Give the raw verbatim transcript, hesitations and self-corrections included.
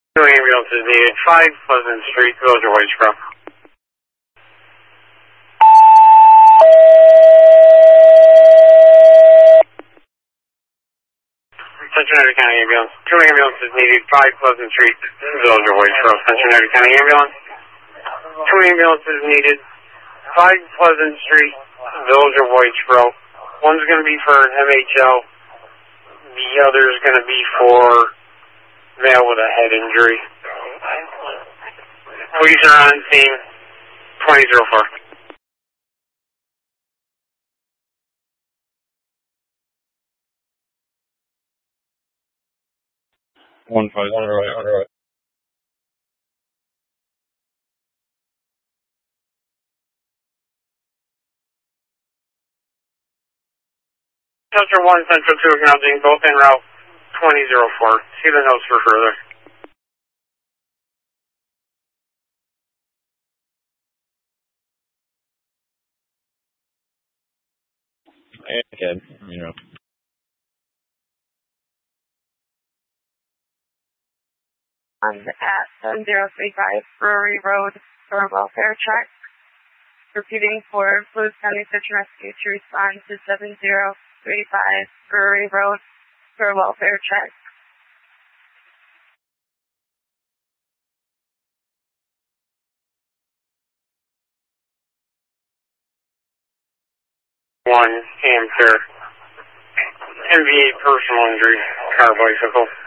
Two ambulances needed. five Pleasant Street, Village of Whitesboro. Cincinnati County Ambulance. Two ambulances needed. five Pleasant Street, Village of Whitesboro. Cincinnati County Ambulance. Two ambulances needed. five Pleasant Street, Village of Whitesboro. One's going to be for M H L. The other's going to be for male with a head injury. Police are on scene. twenty oh four. One five on the right, on the right. Central one, Central two acknowledging both en route twenty oh four. See the notes for further. Again, you know. Um, at seven zero three five Brewery Road for a welfare check. Repeating for Blues County Search and Rescue to respond to seven zero three five Brewery Road for a welfare check. One, Amcare. M V A personal injury, car bicycle.